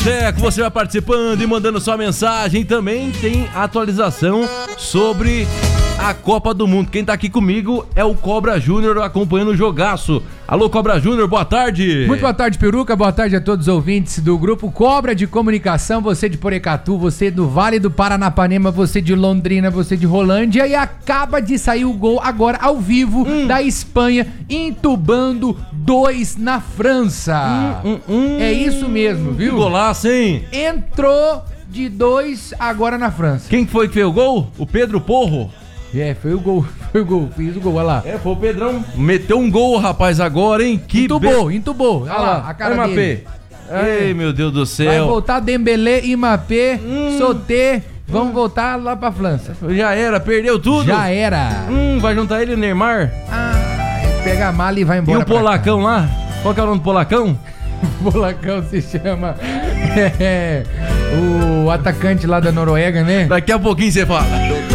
Checo, você vai participando e mandando sua mensagem. Também tem atualização sobre a Copa do Mundo. Quem tá aqui comigo é o Cobra Júnior acompanhando o jogaço. Alô, Cobra Júnior, boa tarde. Muito boa tarde, Peruca. Boa tarde a todos os ouvintes do Grupo Cobra de Comunicação. Você de Porecatu, você do Vale do Paranapanema, você de Londrina, você de Rolândia. E acaba de sair o gol agora ao vivo da Espanha, entubando 2 na França. É isso mesmo, viu? Que golaço, hein? Entrou de 2 agora na França. Quem foi que fez o gol? O Pedro Porro? Foi o gol, fiz o gol, olha lá. Foi o Pedrão. Meteu um gol, rapaz, agora, hein? Que Entubou. Olha lá, a cara dele. Ai, meu Deus do céu. Vai voltar Dembélé, Mbappé, Soté, vão voltar lá pra França. Já era, perdeu tudo? Já era. Vai juntar ele e o Neymar? Pega a mala e vai embora. E o polacão lá? Qual que é o nome do polacão? O polacão se chama... o atacante lá da Noruega, né? Daqui a pouquinho você fala.